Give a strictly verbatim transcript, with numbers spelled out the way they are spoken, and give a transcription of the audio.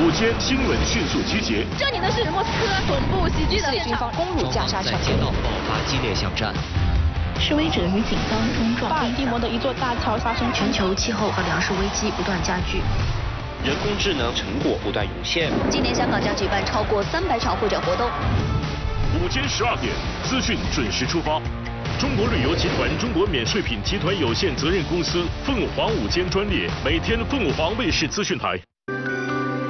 午间新闻迅速集结。 这里呢是莫斯科恐怖袭击的军方攻入加沙城， 在街道爆发激烈巷战。 示威者与警方冲撞。 巴尔的摩的一座大桥发生全球气候和粮食危机不断加剧。 人工智能成果不断涌现。 今年香港将举办超过三百场会展活动。 午间十二点，资讯准时出发。中国旅游集团中国免税品集团有限责任公司凤凰午间专列，每天凤凰卫视资讯台。